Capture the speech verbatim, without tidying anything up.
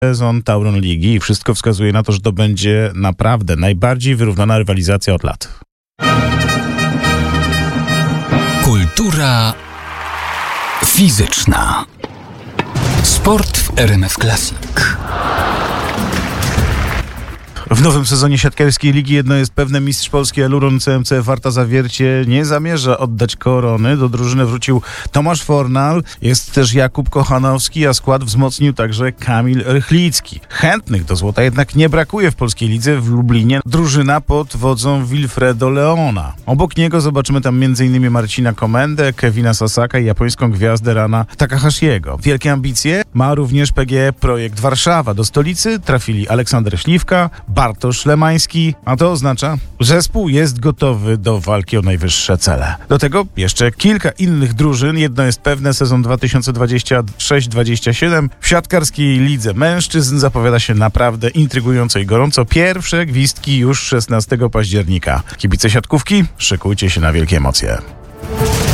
sezon Tauron Ligi i wszystko wskazuje na to, że to będzie naprawdę najbardziej wyrównana rywalizacja od lat. Kultura fizyczna. Sport w R M F Classic. W nowym sezonie siatkarskiej ligi jedno jest pewne: mistrz Polski Eluron C M C Warta Zawiercie nie zamierza oddać korony. Do drużyny wrócił Tomasz Fornal, jest też Jakub Kochanowski, a skład wzmocnił także Kamil Rychlicki. Chętnych do złota jednak nie brakuje w polskiej lidze. W Lublinie drużyna pod wodzą Wilfredo Leona. Obok niego zobaczymy tam m.in. Marcina Komendę, Kevina Sasaka i japońską gwiazdę Rana Takahashiego. Wielkie ambicje ma również P G E Projekt Warszawa. Do stolicy trafili Aleksander Śliwka, Bartosz Lemański, a to oznacza, że zespół jest gotowy do walki o najwyższe cele. Do tego jeszcze kilka innych drużyn. Jedno jest pewne: sezon dwa tysiące dwudziesty szósty dwudziesty siódmy w siatkarskiej lidze mężczyzn zapowiada się naprawdę intrygująco i gorąco. Pierwsze gwizdki już szesnastego października. Kibice siatkówki, szykujcie się na wielkie emocje.